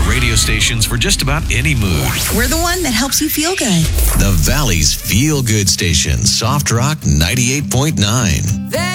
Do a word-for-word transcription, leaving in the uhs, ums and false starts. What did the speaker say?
radio stations for just about any mood. We're the one that helps you feel good. The Valley's Feel Good Station, Soft Rock ninety-eight point nine.